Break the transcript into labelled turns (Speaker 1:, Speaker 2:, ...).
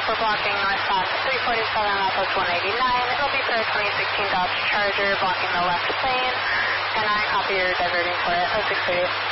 Speaker 1: for blocking northbound 347 Southwest 189. It'll be for a 2016 Dodge Charger blocking the left lane. And I copy you're diverting for it. 0630.